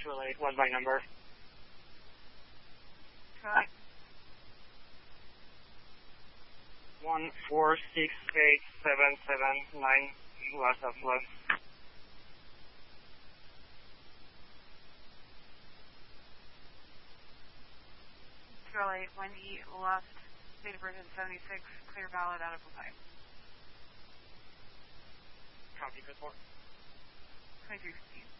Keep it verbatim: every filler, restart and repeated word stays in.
Control eight, one by number. Right. One four six eight seven seven nine was of loss. Control eight, one E lost, date of birth is seventy-six, clear valid out of Hawaii. Copy, good one. twenty-three fifteen.